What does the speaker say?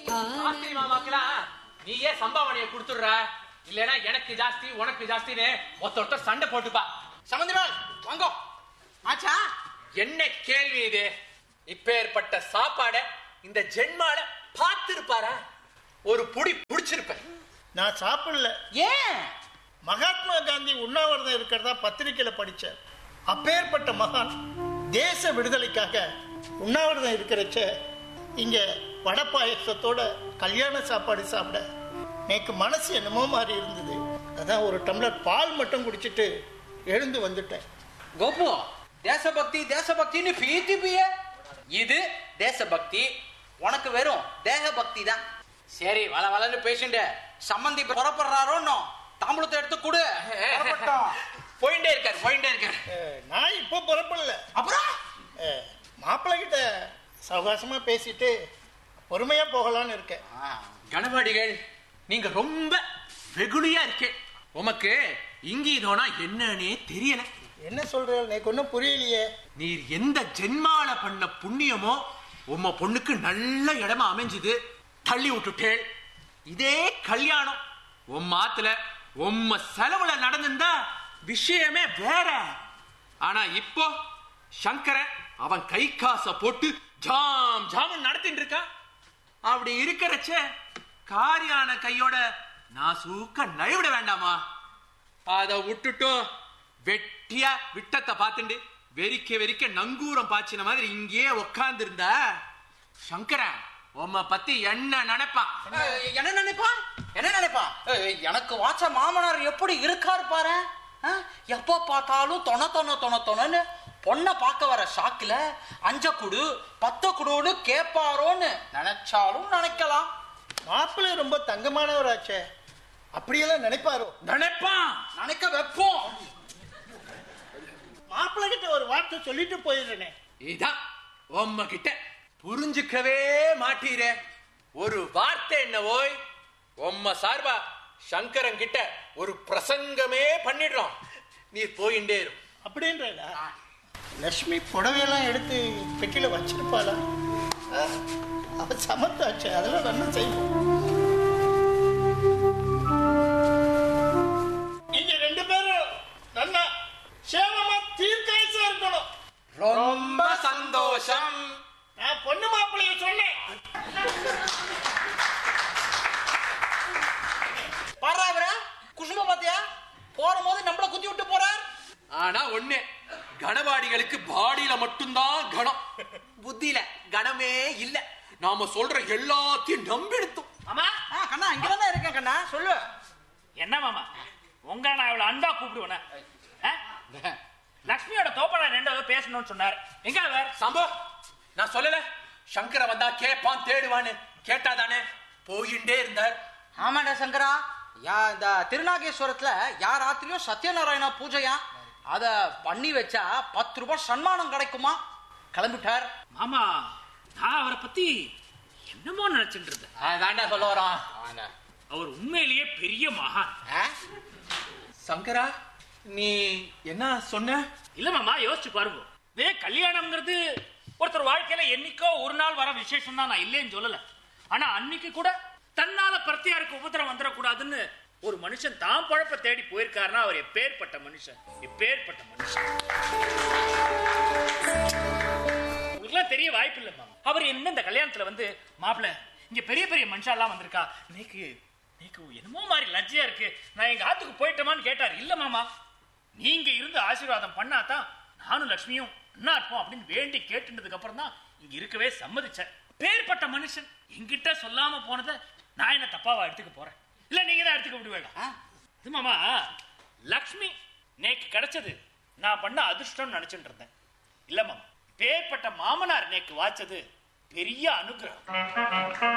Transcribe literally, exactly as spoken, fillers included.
சாஸ்திரி மாமாக்கெல்லாம் நீயே சம்பாவனையை கொடுத்துடுற, இல்லனா எனக்கு ஜாஸ்தி உனக்கு ஜாஸ்தின்னு ஒருத்தர் ஒருத்தர் சண்டை போட்டுப்பா. சம்பந்திமால் வாங்க. ஆச்சா என்ன கேள்வி இது? இப்பேற்பட்ட சாப்பாட இந்த ஜென்மால பார்த்திருப்பாரா? ஒரு புடி புடிச்சிருப்பேன். நான் சாப்பிடல. ஏன்? மகாத்மா காந்தி உண்ணாவிரதம் இருக்கிறதா பத்திரிகையில படிச்சார். அப்பேற்பட்ட மகான் தேச விடுதலைக்காக உண்ணாவிரதம் இருக்கிறச்ச இங்க வடப்பாயசத்தோட கல்யாண சாப்பாடு சாப்பிட எனக்கு மனசு என்னமோ மாதிரி இருந்தது. அதான் ஒரு டம்ளர் பால் மட்டும் குடிச்சிட்டு எழுந்து வந்துட்டேன். கோபு, தேசபக்தி தேசபக்தின்னு பீத்தி பிய. இது தேசபக்தி, உனக்கு வெறும் தேக பக்தி தான். சரி, வள வளன்னு பேசிட்டு சம்பந்தி புறப்படுறாரோ தாம்பூலத்தை எடுத்து கொடு. போயிட்டே இருக்காரு போயிட்டே இருக்காரு. நான் இப்போ புறப்படல. அப்புறம் மாப்பிள்ளை கிட்ட சவகாசமா பேசிட்டு பொறுமையா போகலான்னு இருக்கேன். கணவாடிகள், நீங்க ரொம்ப வெகுளியா இருக்கே. உமக்கு இங்கீதோனா என்னன்னே தெரியல. என்ன சொல்ற? எனக்கு ஒன்னும் புரியலையே. நீர் எந்த ஜென்மால பண்ண புண்ணியமோ உம்ம பொண்ணுக்கு நல்ல இடமா அமைஞ்சது, தள்ளி விட்டுட்டேள். இதே கல்யாணம் உம்ம ஆத்துல உம்ம செலவுல நடந்திருந்தா விஷயமே வேற. ஆனா இப்போ சங்கர அவன் கை காச போட்டு ஜாம் ஜாம் நடத்திட்டு இருக்கான். அப்படி இருக்கிறச்ச காரியான கையோட நான் சூக்க நழுவிட வேண்டாமா? அத விட்டுட்டு வெட்டியா விட்டத்தை பார்த்துண்டு வெறிக்க வெறிக்க நங்கூரம் பாய்ச்சின மாதிரி இங்கேயே உக்காந்து இருந்தா சங்கரன் உம்ம பத்தி என்ன நினைப்பான்? என்ன நினைப்பா? என்ன நினைப்பா? எனக்கு வாச்ச மாமனார் எப்படி இருக்காரு பாரு. எப்ப பார்த்தாலும் தொண தொண தொண தொணன்னு பொண்ணை பார்க்க வர ஷாக்குல அஞ்ச குடு பத்த குடுன்னு கேட்பாரோன்னு நினைச்சாலும் நினைக்கலாம். மாப்பிள்ளை ரொம்ப தங்கமானவராச்சே, அப்படியெல்லாம் நினைப்பாரோ? நினைப்பான், நினைக்க வைப்போம். மாப்பிள்ளை கிட்ட ஒரு வார்த்தை சொல்லிட்டு போயிடுறேனே. இதான் உம்ம கிட்ட புரிஞ்சுக்கவே மாட்டீரே. ஒரு வார்த்தை என்ன ஓய், உம்ம சார்பா சங்கரன் கிட்ட ஒரு பிரசங்கமே பண்ணிடுறோம். நீ போயிட்டே இரு. அப்படின்ற லட்சுமி புடவையெல்லாம் எடுத்து பெட்டியில வச்சிருப்பாளா? அவ சமத்தாச்சு, அதெல்லாம் நல்லா செய்வோம். நீங்க ரெண்டு பேரும் நல்லா சேவமா தீர்க்காயசா இருக்கணும். ரொம்ப சந்தோஷம். நான் பொண்ணு மாப்பிள்ளைய சொன்னேன். பாரு குசும பாத்தியா, போற போது நம்மள குத்தி விட்டு போறார். ஆனா ஒண்ணு, கணவாடிகளுக்கு பாடியில மட்டும்தான் கணம், புத்தியில கணமே இல்ல. நாம சொல்ற எல்லாத்தையும் நம்பிடுத்தோம். மாமா, கண்ணா இங்கதான் இருக்கேன். கண்ணா சொல்லு. என்ன மாமா உங்க நான் இவ்வளவு அன்பா கூப்பிடுவேன். லட்சுமியோட தோப்படா ரெண்டாவது பேசணும்னு சொன்னார். எங்க அவர்? சம்போ, நான் சொல்லல சங்கர வந்தா கேப்பான் தேடுவான்னு. கேட்டாதானே போயிட்டே இருந்தார். ஆமாண்டா சங்கரா, யா இந்த திருநாகேஸ்வரத்துல யார் ராத்திரியும் சத்யநாராயணா பூஜையா, அத பண்ணி வச்சா பத்து ரூபாய் சன்மானம் கிடைக்குமா. கிளம்பிட்டார். மாமா, நான் அவரை பத்தி என்னமோ நினைச்சுட்டு இருந்தேன். அதான்டா சொல்ல வரான். அவர் உண்மையிலேயே பெரிய மகான். சங்கரா, நீ என்ன சொன்ன? இல்ல மாமா, யோசிச்சு பாருங்க. இதே கல்யாணம்ங்கிறது ஒருத்தர் வாழ்க்கையில என்னைக்கோ ஒரு நாள் வர விசேஷம் தான், நான் இல்லைன்னு சொல்லல. ஆனா அன்னைக்கு கூட தன்னால பிரத்தியாருக்கு உபத்திரம் வந்துடக்கூடாதுன்னு ஒரு மனுஷன் தான் பழப்ப தேடி போயிருக்காருன்னா அவர் எப்பேற்பட்ட மனுஷன், எப்பேற்பட்ட மனுஷன். உங்களுக்குலாம் தெரிய வாய்ப்பு இல்லை மாமா. அவர் என்ன இந்த கல்யாணத்துல வந்து மாப்பிள்ள இங்க பெரிய பெரிய மனுஷா எல்லாம் வந்திருக்கா, இன்னைக்கு இன்னைக்கு என்னமோ மாதிரி லஜ்ஜையா இருக்கு, நான் எங்க ஆத்துக்கு போயிட்டோமான்னு கேட்டார். இல்ல மாமா, நீங்க இருந்து ஆசீர்வாதம் பண்ணாதான் நானும் லட்சுமியும் என்ன இருப்போம் அப்படின்னு வேண்டி கேட்டுனதுக்கு அப்புறம் தான் இங்க இருக்கவே சம்மதிச்சேன். பேர்பட்ட மனுஷன் என்கிட்ட சொல்லாம போனதை நான் என்ன தப்பாவா எடுத்துக்க போறேன்? இல்ல நீங்க தான் எடுத்துக்க விடுவேங்க. இது மாமா, லக்ஷ்மி நேக்கு கிடைச்சது நான் பண்ண அதிர்ஷ்டம் நினைச்சுட்டு இருந்தேன். இல்ல மாமா, பேர்பட்ட மாமனார் நேக்கு வாச்சது பெரிய அனுகிரகம்.